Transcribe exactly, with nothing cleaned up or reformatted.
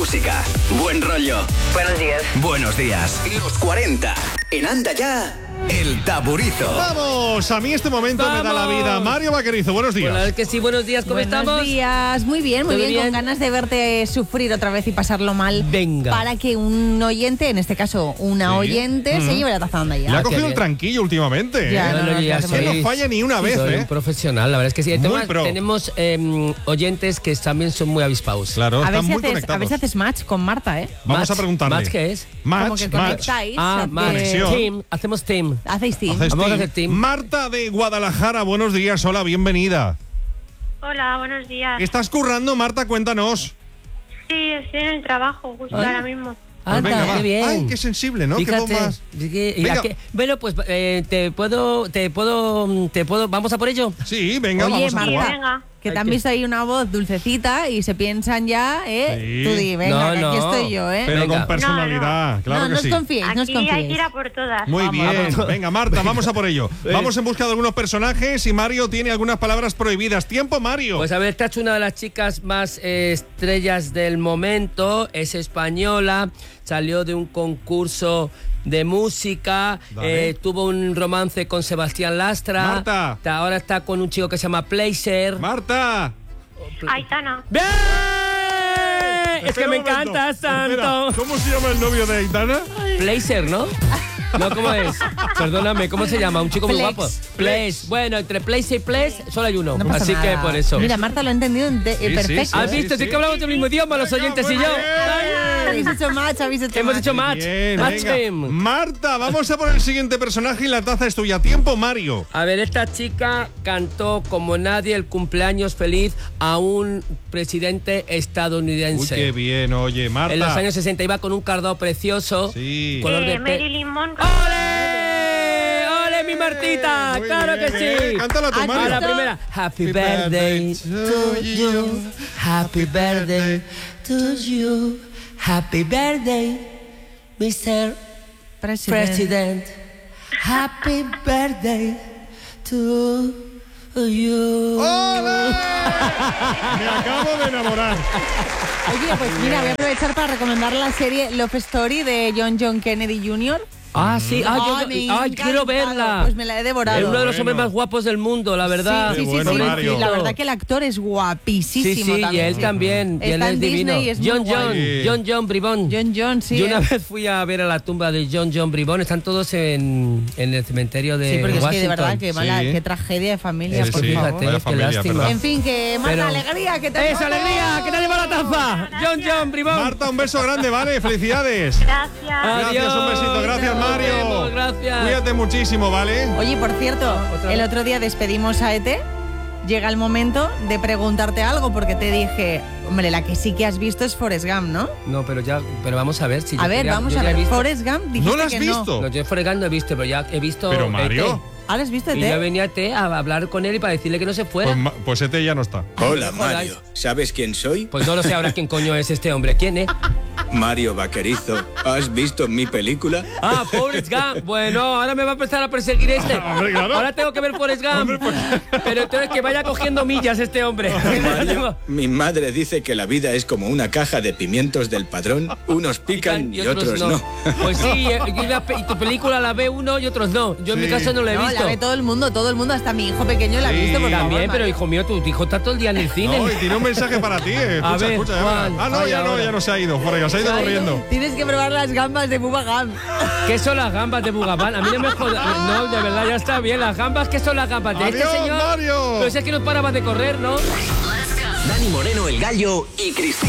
música, buen rollo. Buenos días. Buenos días. Los cuarenta. En Anda Ya, El Taburizo. Vamos, a mí este momento ¡Vamos! me da la vida. Mario Vaquerizo, buenos días. Hola, que sí, buenos días, ¿cómo Buenos estamos? días, muy bien, muy ¿Todo bien, bien? con ganas de verte sufrir otra vez y pasarlo mal. Venga. Para que un oyente, en este caso una Sí. oyente, Ujú. se lleve la taza de Anda Le Ya. ha cogido qué el bien. tranquillo últimamente. Ya, ¿eh? no, no, ya no, Que soy- no falla ni una vez, soy ¿eh? un profesional, la verdad es que sí. Muy Además, pro. tenemos eh, oyentes que también son muy avispados. Claro, A ver, están si muy haces, a conectados. ver si haces match con Marta, ¿eh? Vamos Match. a preguntarle. ¿Match qué es? Match, Como que match. conectáis. Ah, o sea, match. que Conexión. Team, hacemos team. Hacéis team. Haces Vamos a team. hacer team. Marta de Guadalajara, buenos días. Hola, bienvenida. Hola, buenos días. ¿Estás currando, Marta? Cuéntanos. Sí, estoy en el trabajo justo Ay. ahora mismo. Pues Anda, venga, va. qué bien. Ay, qué sensible, ¿no? Qué Fíjate. bombas. es que- y Venga. a que- bueno, pues eh, te puedo, te puedo, te puedo, vamos a por ello. Sí, venga, Oye, vamos a Marta, jugar. venga. que te Hay han que- visto ahí una voz dulcecita y se piensan ya, ¿eh? Sí. Tú di, venga, No, que aquí no. estoy yo, ¿eh? Pero Venga. con personalidad, claro no, que no sí. os confiéis, no os Aquí hay que confiéis. ir a por todas. Muy Vamos, bien. vamos. Venga, Marta, vamos a por ello. Ven. Vamos en busca de algunos personajes y Mario tiene algunas palabras prohibidas. Tiempo, Mario. Pues a ver, esta es una de las chicas más eh, estrellas del momento, es española, salió de un concurso de música, Dale. eh, tuvo un romance con Sebastián Lastra, Marta. Ta- ahora está con un chico que se llama Placer. Marta. Aitana. ¡Bien! Es Espera que me un momento. encanta, Espera, Santo. ¿Cómo se llama el novio de Aitana? Placer, ¿no? No, ¿cómo es? Perdóname, ¿cómo se llama? Un chico muy Flex. guapo. Place. Bueno, entre Place y Place solo hay uno. No pasa Así que nada. por eso. Mira, Marta lo ha entendido ente- Sí, eh, sí, perfecto. sí, ¿Has sí, visto? Sí, sí. que hablamos del mismo idioma, los oyentes y muy yo. bien. Ay, Habéis hecho match, habéis hecho Hemos match. hecho match. Bien, Match venga. team. Marta, vamos a por el siguiente personaje y la taza es tuya. Tiempo, Mario. A ver, esta chica cantó como nadie el cumpleaños feliz a un presidente Uy, estadounidense. qué bien, oye, Marta. En los años sesenta iba con un cardado precioso. Sí. Color de Eh, pe- Marilyn Monroe. ¡Ole! ¡Ole, mi Martita! Muy ¡Claro bien, que eh. sí! Cántala tú, Ah, Mario. A la ¿Listo? primera. Happy birthday to you. Happy birthday to you. Happy birthday, mister President. President. Happy birthday to you. ¡Hola! Me acabo de enamorar. Oye, pues mira, voy a aprovechar para recomendar la serie Love Story de John John Kennedy junior Ah, sí. Ah, yo, Ay, me ay, ha quiero encantado. verla. Pues me la he devorado. Es uno de los Bueno. hombres más guapos del mundo, la verdad. Sí, sí, sí, bueno, sí, Mario. sí, la verdad que el actor es Sí, guapísimo sí, y también. él sí. también. Y él Está es en divino. Disney y es muy John guay. John, Sí. John John Bribón. John John, sí. Yo una ¿eh? vez fui a ver a la tumba de John John Bribón. Están todos en, en el cementerio de Sí, porque es Washington. que de verdad, que mala, Sí. qué tragedia de familia, Es por que sí. favor. fíjate, Vaya qué familia, lástima. ¿verdad? En fin, que Marta, Pero- alegría, que te ¡Esa alegría! ¡Que te ha llevado la taza! John John Bribón. Marta, un beso grande, ¿vale? Felicidades. Gracias. Gracias, un besito. Gracias, Nos Mario. vemos, gracias. Cuídate muchísimo, ¿vale? Oye, por cierto, Otra el vez. otro día despedimos a Ete. Llega el momento de preguntarte algo, porque te dije, hombre, la que sí que has visto es Forrest Gump, ¿no? No, pero ya, pero vamos a ver si yo A ver, quería- vamos yo a ya he ver. visto- Forrest Gump, dijiste ¿No lo has que visto? No, yo Forrest Gump no he visto, pero ya he visto. Pero, E T. Mario. ¿Ah, lo has visto, Y ya Ete? venía T a hablar con él y para decirle que no se fuera. Pues, ma- pues este ya no está. Hola, Joder. Mario. ¿Sabes quién soy? Pues no lo sé ahora quién coño es este hombre. ¿Quién es? Mario Vaquerizo. ¿Has visto mi película? Ah, Forrest Gump. Bueno, ahora me va a empezar a perseguir este. Hombre, claro. Ahora tengo que ver Forrest Gump. Pero entonces que vaya cogiendo millas este hombre. Mario, mi madre dice que la vida es como una caja de pimientos del padrón. Unos pican y otros no. Pues sí, eh, y, la pe- y tu película la ve uno y otros no. Yo en mi Sí. caso no la he No, visto. la ve todo el mundo, todo el mundo, hasta mi hijo pequeño la ha Sí, visto, por favor, También, pero Mario. hijo mío, tu hijo está todo el día en el cine. No, y tiene un mensaje para ti. eh. Escucha, A ver, escucha. ya ¿cuál? verás. Ah, no, Ay, ya no, ahora. ya no se ha ido. Forrest, se ha ido Se ha ido. corriendo. Tienes que probar las gambas de Bubba Gump. ¿Qué son las gambas de Bugabán? A mí no me jodas. No, de verdad, ya está bien. Las gambas, ¿qué son las gambas? ¿De este Adiós, señor? Mario. Pero si es que no paraba de correr, ¿no? Dani Moreno, el gallo y Cristina.